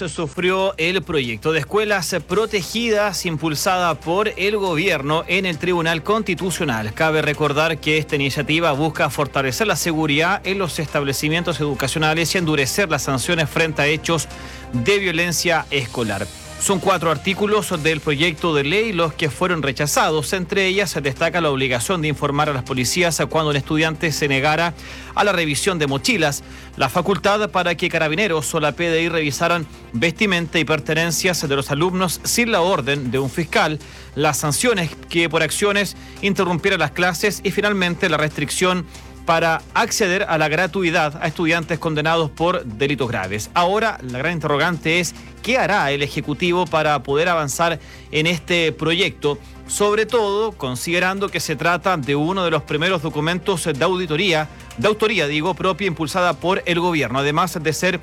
sufrió el proyecto de escuelas protegidas impulsada por el gobierno en el Tribunal Constitucional. Cabe recordar que esta iniciativa busca fortalecer la seguridad en los establecimientos educacionales y endurecer las sanciones frente a hechos de violencia escolar. Son 4 artículos del proyecto de ley los que fueron rechazados. Entre ellas se destaca la obligación de informar a las policías cuando un estudiante se negara a la revisión de mochilas, la facultad para que Carabineros o la PDI revisaran vestimenta y pertenencias de los alumnos sin la orden de un fiscal, las sanciones que por acciones interrumpieran las clases y finalmente la restricción para acceder a la gratuidad a estudiantes condenados por delitos graves. Ahora, la gran interrogante es ¿qué hará el Ejecutivo para poder avanzar en este proyecto? Sobre todo, considerando que se trata de uno de los primeros documentos de autoría propia impulsada por el gobierno, además de ser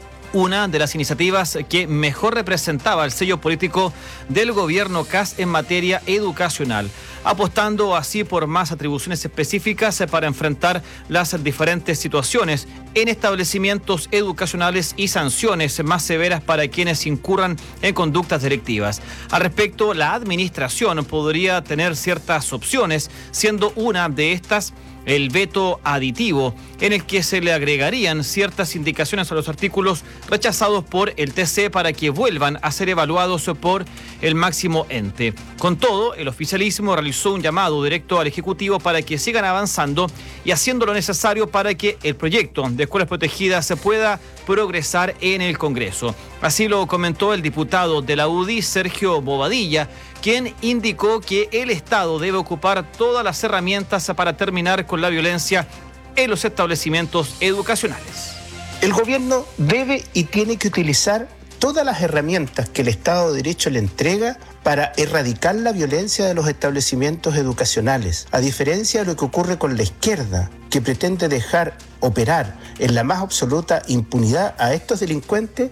una de las iniciativas que mejor representaba el sello político del gobierno Kast en materia educacional, apostando así por más atribuciones específicas para enfrentar las diferentes situaciones en establecimientos educacionales y sanciones más severas para quienes incurran en conductas delictivas. Al respecto, la administración podría tener ciertas opciones, siendo una de estas el veto aditivo, en el que se le agregarían ciertas indicaciones a los artículos rechazados por el TC para que vuelvan a ser evaluados por el máximo ente. Con todo, el oficialismo realizó un llamado directo al Ejecutivo para que sigan avanzando y haciendo lo necesario para que el proyecto de escuelas protegidas se pueda progresar en el Congreso. Así lo comentó el diputado de la UDI, Sergio Bobadilla, quien indicó que el Estado debe ocupar todas las herramientas para terminar con la violencia en los establecimientos educacionales. El gobierno debe y tiene que utilizar todas las herramientas que el Estado de Derecho le entrega para erradicar la violencia de los establecimientos educacionales, a diferencia de lo que ocurre con la izquierda, que pretende dejar operar en la más absoluta impunidad a estos delincuentes.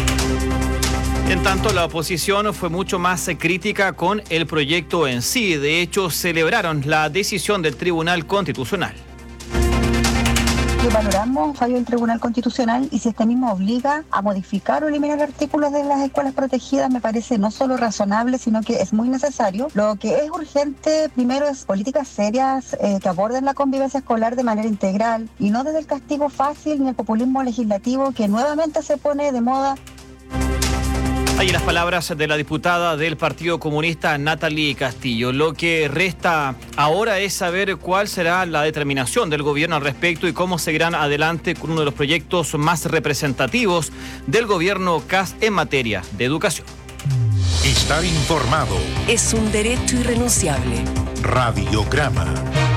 En tanto, la oposición fue mucho más crítica con el proyecto en sí. De hecho, celebraron la decisión del Tribunal Constitucional. Valoramos el fallo del Tribunal Constitucional y si este mismo obliga a modificar o eliminar artículos de las escuelas protegidas, me parece no solo razonable, sino que es muy necesario. Lo que es urgente primero es políticas serias que aborden la convivencia escolar de manera integral y no desde el castigo fácil ni el populismo legislativo que nuevamente se pone de moda. Ahí las palabras de la diputada del Partido Comunista, Natalie Castillo. Lo que resta ahora es saber cuál será la determinación del gobierno al respecto y cómo seguirán adelante con uno de los proyectos más representativos del gobierno Kast en materia de educación. Estar informado es un derecho irrenunciable. Radiograma.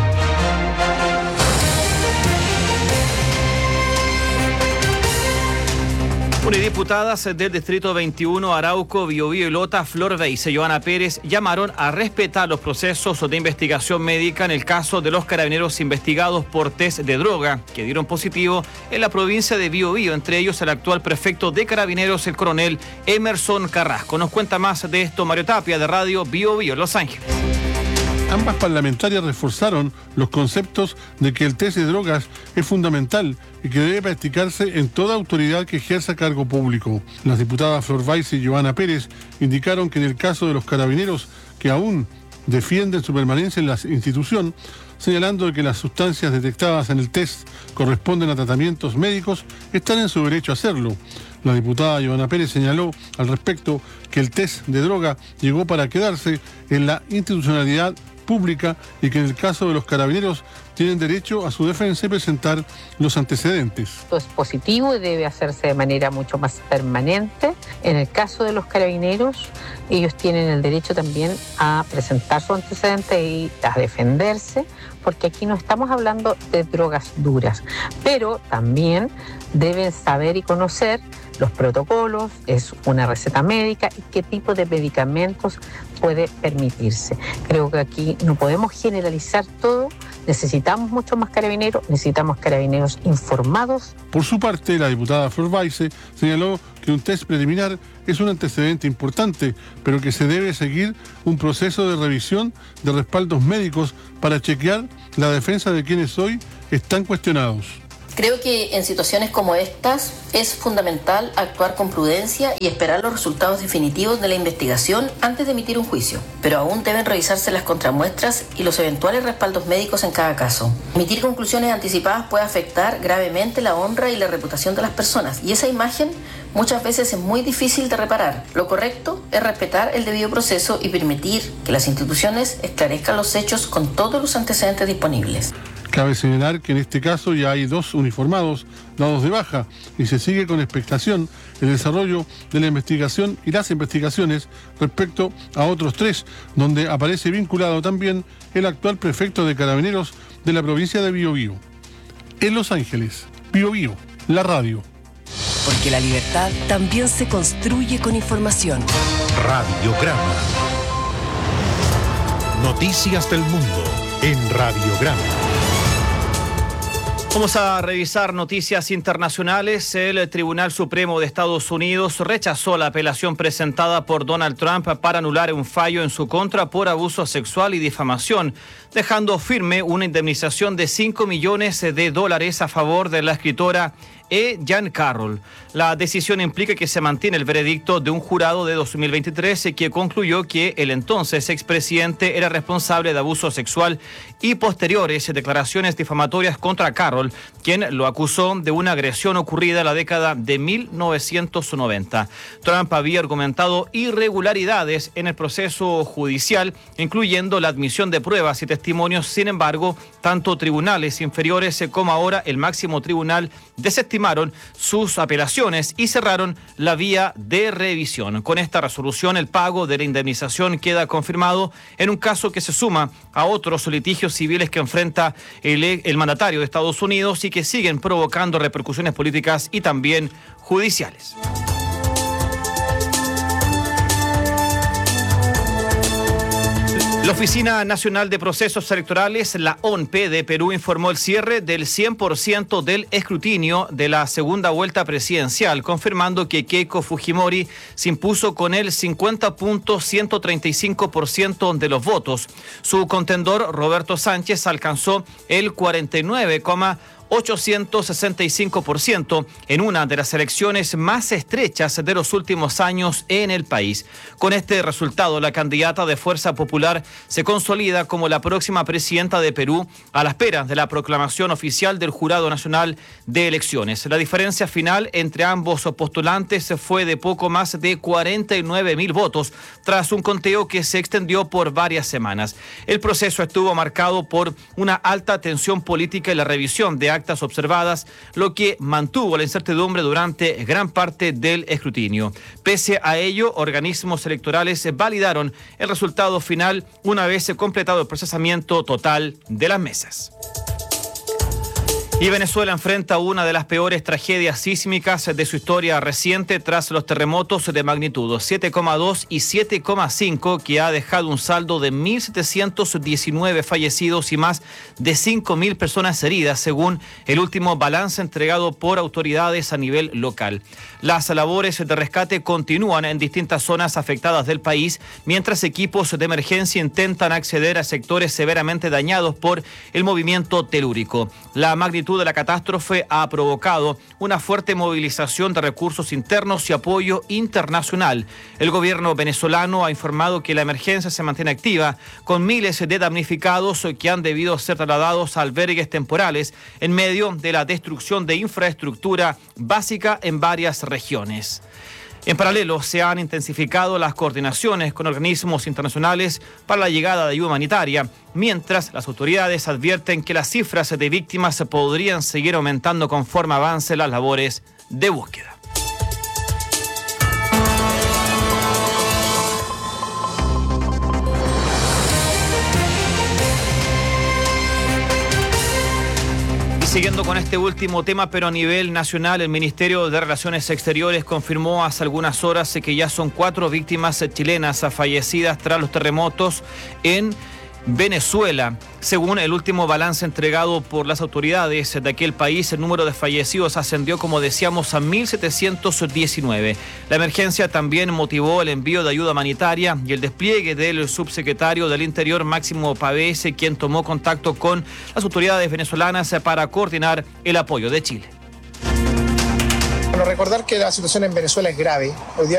Unidiputadas del Distrito 21, Arauco, Biobío y Lota, Flor Beize y Joana Pérez llamaron a respetar los procesos de investigación médica en el caso de los carabineros investigados por test de droga que dieron positivo en la provincia de Biobío, entre ellos el actual prefecto de Carabineros, el coronel Emerson Carrasco. Nos cuenta más de esto Mario Tapia de Radio Biobío, Los Ángeles. Ambas parlamentarias reforzaron los conceptos de que el test de drogas es fundamental y que debe practicarse en toda autoridad que ejerza cargo público. Las diputadas Flor Beize y Joana Pérez indicaron que en el caso de los carabineros que aún defienden su permanencia en la institución, señalando que las sustancias detectadas en el test corresponden a tratamientos médicos, están en su derecho a hacerlo. La diputada Joana Pérez señaló al respecto que el test de droga llegó para quedarse en la institucionalidad pública y que en el caso de los carabineros tienen derecho a su defensa y presentar los antecedentes. Esto es positivo y debe hacerse de manera mucho más permanente. En el caso de los carabineros, ellos tienen el derecho también a presentar sus antecedentes y a defenderse, porque aquí no estamos hablando de drogas duras, pero también deben saber y conocer los protocolos, es una receta médica y qué tipo de medicamentos puede permitirse. Creo que aquí no podemos generalizar todo, necesitamos mucho más carabineros, necesitamos carabineros informados. Por su parte, la diputada Flor Beize señaló que un test preliminar es un antecedente importante, pero que se debe seguir un proceso de revisión de respaldos médicos para chequear la defensa de quienes hoy están cuestionados. Creo que en situaciones como estas es fundamental actuar con prudencia y esperar los resultados definitivos de la investigación antes de emitir un juicio, pero aún deben revisarse las contramuestras y los eventuales respaldos médicos en cada caso. Emitir conclusiones anticipadas puede afectar gravemente la honra y la reputación de las personas, y esa imagen muchas veces es muy difícil de reparar. Lo correcto es respetar el debido proceso y permitir que las instituciones esclarezcan los hechos con todos los antecedentes disponibles. Cabe señalar que en este caso ya hay 2 uniformados dados de baja y se sigue con expectación el desarrollo de la investigación y las investigaciones respecto a otros 3, donde aparece vinculado también el actual prefecto de Carabineros de la provincia de Biobío. En Los Ángeles, Biobío, la radio. Porque la libertad también se construye con información. Radiograma. Noticias del mundo en Radiograma. Vamos a revisar noticias internacionales. El Tribunal Supremo de Estados Unidos rechazó la apelación presentada por Donald Trump para anular un fallo en su contra por abuso sexual y difamación, dejando firme una indemnización de $5 millones a favor de la escritora Jean Carroll. La decisión implica que se mantiene el veredicto de un jurado de 2023 que concluyó que el entonces expresidente era responsable de abuso sexual y posteriores declaraciones difamatorias contra Carroll, quien lo acusó de una agresión ocurrida en la década de 1990. Trump había argumentado irregularidades en el proceso judicial, incluyendo la admisión de pruebas y testimonios. Sin embargo, tanto tribunales inferiores como ahora el máximo tribunal desestimaron sus apelaciones y cerraron la vía de revisión. Con esta resolución, el pago de la indemnización queda confirmado en un caso que se suma a otros litigios civiles que enfrenta el mandatario de Estados Unidos y que siguen provocando repercusiones políticas y también judiciales. La Oficina Nacional de Procesos Electorales, la ONPE de Perú, informó el cierre del 100% del escrutinio de la segunda vuelta presidencial, confirmando que Keiko Fujimori se impuso con el 50.135% de los votos. Su contendor, Roberto Sánchez, alcanzó el 49,865% en una de las elecciones más estrechas de los últimos años en el país. Con este resultado, la candidata de Fuerza Popular se consolida como la próxima presidenta de Perú a la espera de la proclamación oficial del Jurado Nacional de Elecciones. La diferencia final entre ambos postulantes fue de poco más de 49.000 votos, tras un conteo que se extendió por varias semanas. El proceso estuvo marcado por una alta tensión política y la revisión de actas observadas, lo que mantuvo la incertidumbre durante gran parte del escrutinio. Pese a ello, organismos electorales validaron el resultado final una vez completado el procesamiento total de las mesas. Y Venezuela enfrenta una de las peores tragedias sísmicas de su historia reciente tras los terremotos de magnitud 7,2 y 7,5 que ha dejado un saldo de 1.719 fallecidos y más de 5.000 personas heridas, según el último balance entregado por autoridades a nivel local. Las labores de rescate continúan en distintas zonas afectadas del país, mientras equipos de emergencia intentan acceder a sectores severamente dañados por el movimiento telúrico. La magnitud de la catástrofe ha provocado una fuerte movilización de recursos internos y apoyo internacional. El gobierno venezolano ha informado que la emergencia se mantiene activa, con miles de damnificados que han debido ser trasladados a albergues temporales en medio de la destrucción de infraestructura básica en varias regiones. En paralelo, se han intensificado las coordinaciones con organismos internacionales para la llegada de ayuda humanitaria, mientras las autoridades advierten que las cifras de víctimas podrían seguir aumentando conforme avancen las labores de búsqueda. Siguiendo con este último tema, pero a nivel nacional, el Ministerio de Relaciones Exteriores confirmó hace algunas horas que ya son 4 víctimas chilenas fallecidas tras los terremotos en Venezuela. Según el último balance entregado por las autoridades de aquel país, el número de fallecidos ascendió, como decíamos, a 1.719. La emergencia también motivó el envío de ayuda humanitaria y el despliegue del subsecretario del Interior, Máximo Pavés, quien tomó contacto con las autoridades venezolanas para coordinar el apoyo de Chile. Bueno, recordar que la situación en Venezuela es grave. Hoy día